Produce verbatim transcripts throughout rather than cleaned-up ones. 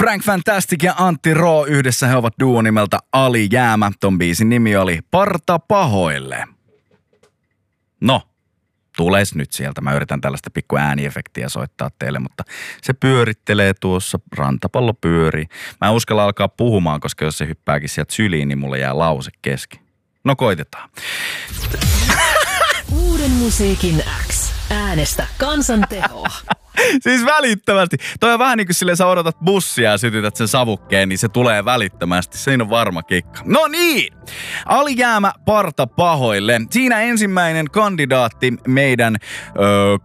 Frank Fantastic ja Antti Roo yhdessä he ovat duo nimeltä Alijäämä. Ton biisin nimi oli Parta pahoille. No, tules nyt sieltä. Mä yritän tällaista pikku ääniefektiä soittaa teille, mutta se pyörittelee tuossa. Rantapallo pyörii. Mä en uskalla alkaa puhumaan, koska jos se hyppääkin sieltä syliin, niin mulle jää lause kesken. No koitetaan. Uuden musiikin X. Äänestä kansan tehoa. Siis välittömästi. Toi on vähän niin kuin silleen sä odotat bussia ja sytytät sen savukkeen, niin se tulee välittömästi. Siinä on varma kikka. No niin! Alijäämä Parta pahoille. Siinä ensimmäinen kandidaatti meidän öö,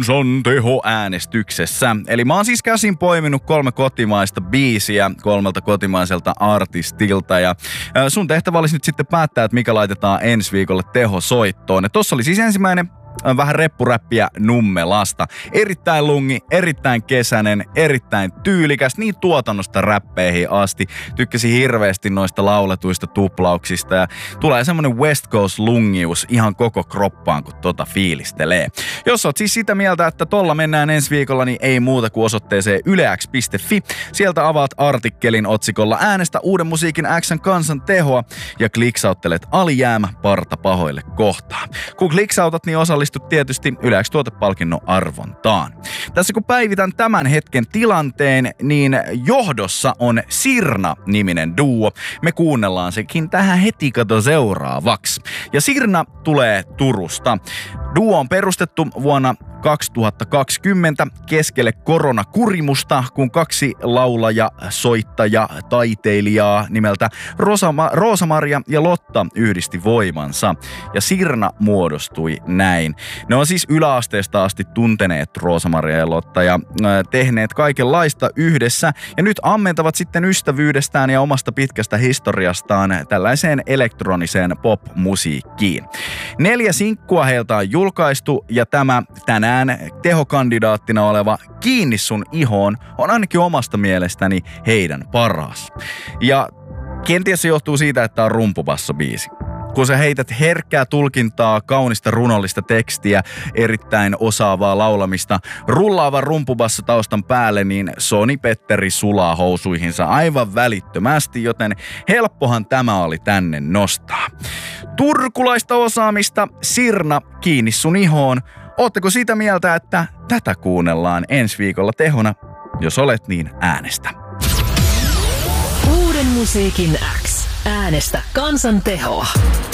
kansanteho-äänestyksessä. Eli mä oon siis käsin poiminut kolme kotimaista biisiä kolmelta kotimaiselta artistilta. Ja öö, sun tehtävä olisi nyt sitten päättää, että mikä laitetaan ensi viikolle tehosoittoon. Ja tossa oli siis ensimmäinen vähän reppuräppiä Nummelasta. Erittäin lungi, erittäin kesäinen, erittäin tyylikäs, niin tuotannosta räppeihin asti. Tykkäsin hirveästi noista lauletuista tuplauksista ja tulee semmonen West Coast lungius ihan koko kroppaan, kun tota fiilistelee. Jos oot siis sitä mieltä, että tolla mennään ensi viikolla, niin ei muuta kuin osoitteeseen ylex piste fi. Sieltä avaat artikkelin otsikolla Äänestä uuden musiikin X:n kansan tehoa ja kliksauttelet Alijäämä Parta pahoille kohtaan. Kun kliksautat, niin osallistu tietysti Yle X tuotepalkinnon arvontaan. Tässä kun päivitän tämän hetken tilanteen, niin johdossa on Sirna-niminen duo. Me kuunnellaan sekin tähän heti kato seuraavaksi. Ja Sirna tulee Turusta. Duo on perustettu vuonna kaksituhattakaksikymmentä keskelle koronakurimusta, kun kaksi laulaja, soittaja, taiteilijaa nimeltä Rosama, Roosa-Maria ja Lotta yhdisti voimansa. Ja Sirna muodostui näin. Ne on siis yläasteesta asti tunteneet Roosa-Maria ja Lotta ja äh, tehneet kaikenlaista yhdessä. Ja nyt ammentavat sitten ystävyydestään ja omasta pitkästä historiastaan tällaiseen elektroniseen pop-musiikkiin. Neljä sinkkua heiltä on julkaistu ja tämä tänään tehokandidaattina oleva Kiinni sun ihoon on ainakin omasta mielestäni heidän paras. Ja kenties se johtuu siitä, että on rumpubassobiisi. Kun sä heität herkkää tulkintaa, kaunista runollista tekstiä, erittäin osaavaa laulamista, rullaava rumpubasso taustan päälle, niin Soni Petteri sulaa housuihinsa aivan välittömästi, joten helppohan tämä oli tänne nostaa. Turkulaista osaamista, Sirna, Kiinni sun ihoon. Ootteko sitä mieltä, että tätä kuunnellaan ensi viikolla tehona? Jos olet, niin äänestä. Uuden musiikin X. Äänestä kansan tehoa.